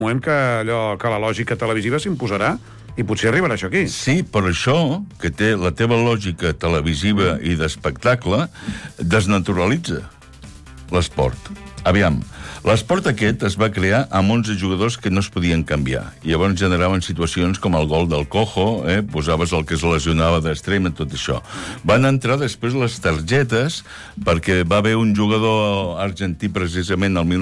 moment que la lògica televisiva s'imposarà i potser arribarà això aquí. Sí, però això, que té la teva lògica televisiva i d'espectacle, desnaturalitza l'esport. Aviam, l'esport aquest es va crear amb 11 jugadors que no es podien canviar. I llavors generaven situacions com el gol del cojo, posaves el que es lesionava d'extrem i tot això. Van entrar després les targetes, perquè va haver un jugador argentí precisament el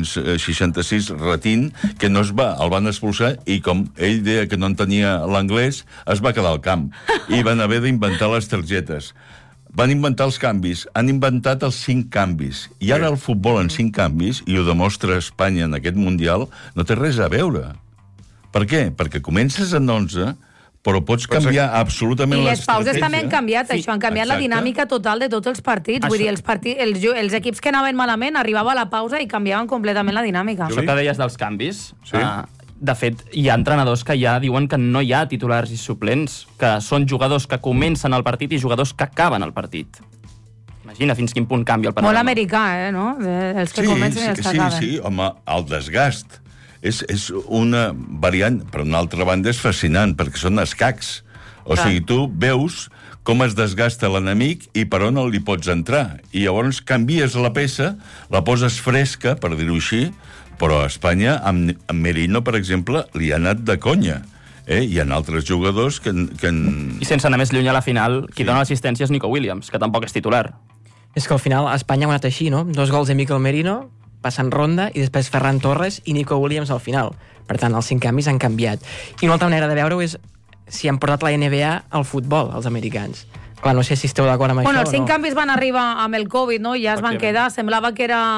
1966, Ratín, que no el van expulsar i com ell deia que no entenia l'anglès, es va quedar al camp. I van haver d'inventar les targetes. Van inventar els canvis, han inventat els 5 canvis. I ara el futbol en 5 canvis, i ho demostra Espanya en aquest Mundial, no té res a veure. Per què? Perquè comences en 11, però pots canviar absolutament l'estratègia. I les pauses també han canviat, això, han canviat la dinàmica total de tots els partits. Vull dir, els equips que anaven malament arribava a la pausa i canviaven completament la dinàmica. Això que deies dels canvis... De fet, hi ha entrenadors que ja diuen que no hi ha titulars i suplents, que són jugadors que comencen el partit i jugadors que acaben el partit. Imagina fins quin punt canvia el panorama. Molt americà, no? Els que comencen i els que acaben. Sí, home, el desgast és una variant, per una altra banda és fascinant, perquè són escacs. O sigui, tu veus com es desgasta l'enemic i per on li pots entrar. I llavors canvies la peça, la poses fresca, per dir-ho així, però a Espanya, amb Merino, per exemple, li ha anat de conya. Hi ha altres jugadors que... I sense anar més lluny a la final, qui dona l'assistència és Nico Williams, que tampoc és titular. És que al final a Espanya ha anat així, no? 2 gols de Mikel Merino, passen ronda, i després Ferran Torres i Nico Williams al final. Per tant, els 5 canvis han canviat. I una altra manera de veure-ho és si han portat la NBA al futbol, els americans. Clar, no sé si esteu d'acord amb això o no. Els 5 canvis van arribar amb el Covid, no? I ja es van quedar. Semblava que era,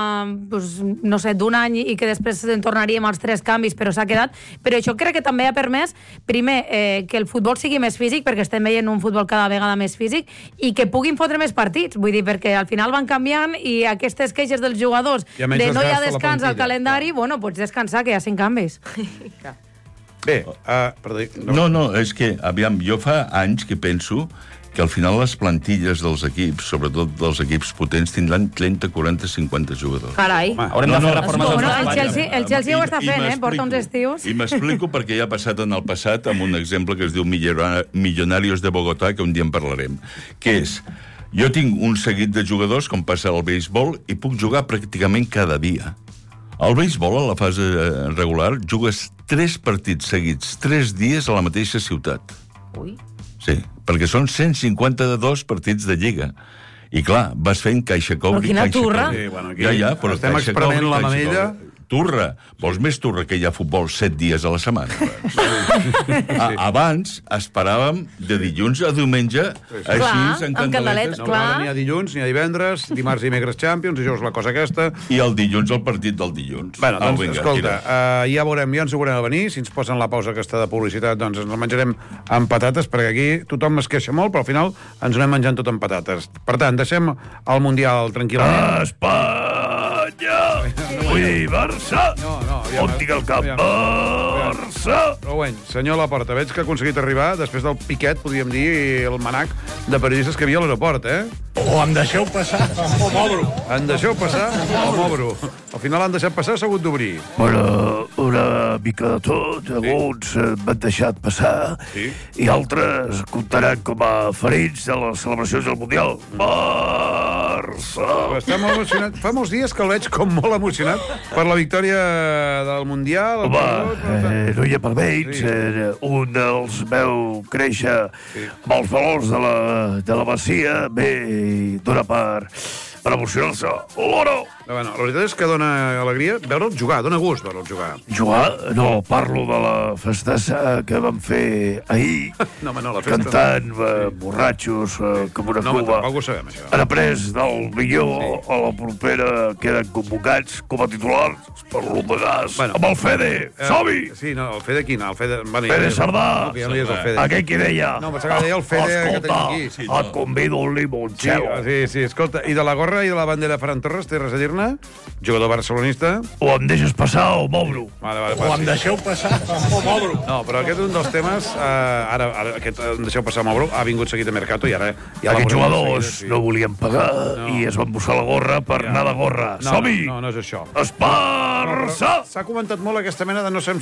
no sé, d'un any i que després en tornaríem als 3 canvis, però s'ha quedat. Però això crec que també ha permès, primer, que el futbol sigui més físic, perquè estem veient un futbol cada vegada més físic, i que puguin fotre més partits. Vull dir, perquè al final van canviant i aquestes queixes dels jugadors de no hi ha descans al calendari, bueno, pots descansar, que hi ha 5 canvis. Bé, perdó. No, és que, aviam, jo fa anys que penso que al final les plantilles dels equips, sobretot dels equips potents, tindran 30, 40, 50 jugadors. Carai. Haurem de fer reformes al Espanya. El Chelsea ho està fent, porta uns estius. I m'explico perquè ja ha passat en el passat amb un exemple que es diu Millonarios de Bogotá, que un dia en parlarem, que és, jo tinc un seguit de jugadors, com passa al béisbol, i puc jugar pràcticament cada dia. Al béisbol, a la fase regular, jugues 3 partits seguits, 3 dies a la mateixa ciutat. Ui. Sí, perquè són 152 partits de Lliga. I clar, vas fent caixa cobri, caixa turra. Sí, bueno, aquí però estem experimentant la mamella. Turra. Vols més turra que hi ha futbol 7 dies a la setmana? Abans esperàvem de dilluns a diumenge, així en candeletes. No, ni a dilluns, ni a divendres, dimarts i dimecres Champions, això és la cosa aquesta. I el dilluns el partit del dilluns. Bueno, doncs, escolta, ja veurem, ja ens ho veurem a venir. Si ens posen la pausa aquesta de publicitat, doncs ens el menjarem amb patates, perquè aquí tothom es queixa molt, però al final ens ho anem menjant tot amb patates. Per tant, deixem el Mundial tranquil·lament. Espanya! Vull dir, Barça! On tinc el cap? Barça! Però bueno, senyor Laporta, veig que ha aconseguit arribar després del piquet, podríem dir, el manac de periodistes que hi havia a l'aeroport, O em deixeu passar o m'obro. Em deixeu passar o m'obro. Al final han deixat passar, s'ha hagut d'obrir. Bueno, una mica de tot. Alguns m'han deixat passar i altres comptaran com a ferits de les celebracions del Mundial. Barça! Està molt emocionat. Fa molts dies que el veig com molt emocionat per la victòria del Mundial. Home, no hi ha per menys. Un els veu créixer amb els valors de la Masia, bé, dona per emocionar-se. L'oro! Bueno, la veritat és que dona alegria veure'l jugar, dona gust veure'l jugar. Jugar? No, parlo de la festassa que vam fer ahir, cantant borratxos com una cuba. No, tampoc ho sabem, això. Han après del millor, a la propera queden convocats com a titulars per l'un de gas, amb el Fede, som-hi! Sí, no, el Fede quin? El Fede Cerdà! Aquell qui deia... No, pensava que deia el Fede que tenim aquí. Et convido un limoncello. Sí, escolta, i de la gorra i de la bandera Ferran Torres té res a dir-ne? Barcelona, jugador barcelonista. O em deixes passar o m'obro. Vale, O em deixeu passar o m'obro. No, però aquest és un dels temes, ara aquest, em deixeu passar m'obro, ha vingut seguit a Mercato i ara... Ja Aquests jugadors no volien pagar i es van buscar la gorra per anar de gorra. Som-hi! No és això. Esparça! S'ha comentat molt aquesta mena de no sabem